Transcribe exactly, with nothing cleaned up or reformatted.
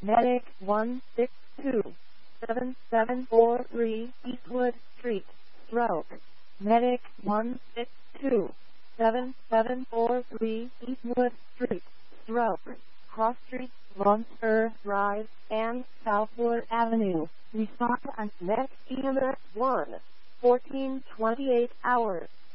Medic one six two seven seven four three Eastwood Street, stroke. Medic one six two seven seven four three Eastwood Street, stroke. Cross Street, Monster Drive, and Southwood Avenue. Respond on next E M S one, fourteen twenty-eight hours.